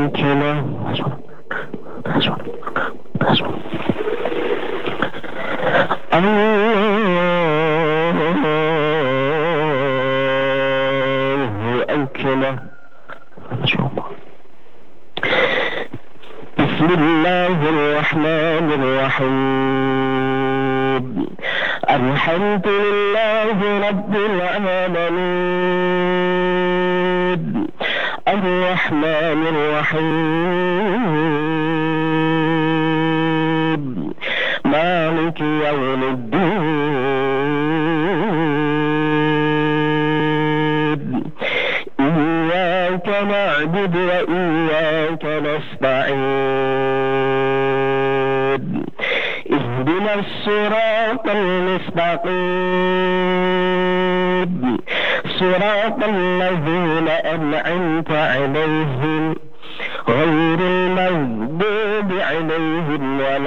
أوكلا بسم الله الرحمن الرحيم الحمد لله رب العالمين الرحمن الرحيم مالك يوم الدين إياك نعبد وإياك نستعين اهدنا الصراط المستقيم صراط الذين أنعمت عليهم غير المغضوب عليهم ولا